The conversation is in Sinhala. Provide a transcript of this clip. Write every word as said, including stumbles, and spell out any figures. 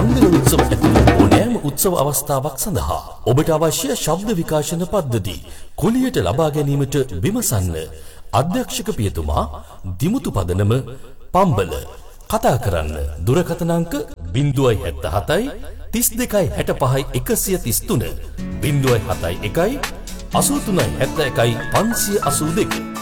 මංගල උත්සව ඇතුළු ඕනෑම උත්සව අවස්ථාවක් සඳහා ඔබට අවශ්‍ය ශබ්ද විකාශන පද්ධති කුලියට ලබා ගැනීමට විමසන්න. අධ්‍යක්ෂක පියතුමා දිමුතු පදනම පම්බල. කතා කරන්න දුරකථන අංක ज़ीरो सात सात तीस දෙකයි හැට පහයි එකසිය තිස් තුන ज़ीरो सात එකයි අසූ තුනයි හැත්තෑ එකයි පන්සිය අසූ දෙක.